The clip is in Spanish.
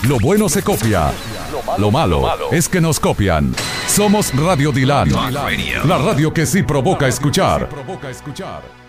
Lo bueno se copia. Lo malo es que nos copian. Somos Radio Dilan, la radio que sí provoca escuchar.